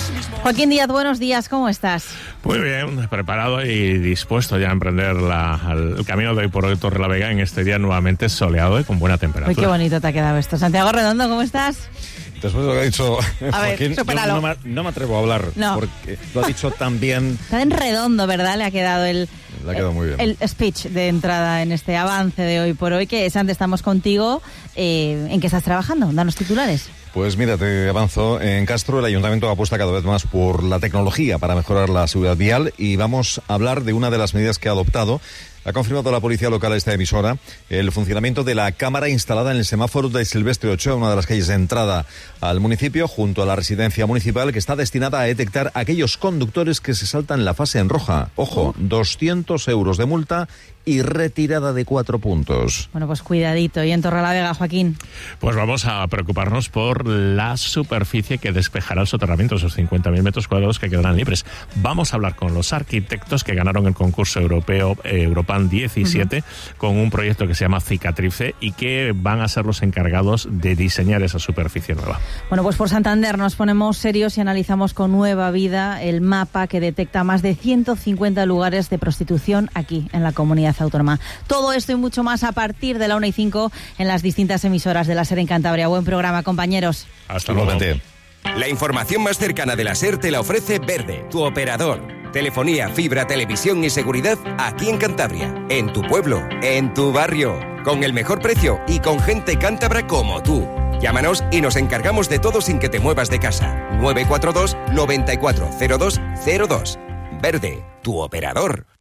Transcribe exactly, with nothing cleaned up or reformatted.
Joaquín Díaz, buenos días, ¿cómo estás? Muy bien, preparado y dispuesto ya a emprender la, el camino de hoy por hoy Torrelavega en este día nuevamente soleado y con buena temperatura. Uy, qué bonito te ha quedado esto. Santiago Redondo, ¿cómo estás? Después de lo que ha dicho a Joaquín, ver, yo no me, no me atrevo a hablar, no. porque lo ha dicho tan bien. Está en redondo, ¿verdad? Le ha quedado el, Le ha quedado muy bien. el speech de entrada en este avance de hoy por hoy, que Santi, estamos contigo. Eh, ¿En qué estás trabajando? Danos titulares. Pues mira, te avanzo. En Castro el Ayuntamiento apuesta cada vez más por la tecnología para mejorar la seguridad vial y vamos a hablar de una de las medidas que ha adoptado. Ha confirmado la policía local esta emisora el funcionamiento de la cámara instalada en el semáforo de Silvestre Ochoa, una de las calles de entrada al municipio, junto a la residencia municipal, que está destinada a detectar a aquellos conductores que se saltan la fase en roja. Ojo, doscientos euros de multa y retirada de cuatro puntos. Bueno, pues cuidadito. ¿Y en Torrelavega, Joaquín? Pues vamos a preocuparnos por la superficie que despejará el soterramiento, esos cincuenta mil metros cuadrados que quedarán libres. Vamos a hablar con los arquitectos que ganaron el concurso europeo eh, Europan diecisiete uh-huh. con un proyecto que se llama Cicatrice y que van a ser los encargados de diseñar esa superficie nueva. Bueno, pues por Santander nos ponemos serios y analizamos con Nueva Vida el mapa que detecta más de ciento cincuenta lugares de prostitución aquí en la comunidad autónoma. Todo esto y mucho más a partir de la una y cinco en las distintas emisoras de la SER en Cantabria. Buen programa, compañeros. Hasta luego. La información más cercana de la SER te la ofrece Verde, tu operador. Telefonía, fibra, televisión y seguridad aquí en Cantabria, en tu pueblo, en tu barrio, con el mejor precio y con gente cántabra como tú. Llámanos y nos encargamos de todo sin que te muevas de casa. nueve cuatro dos, noventa y cuatro, cero dos cero dos. Verde, tu operador.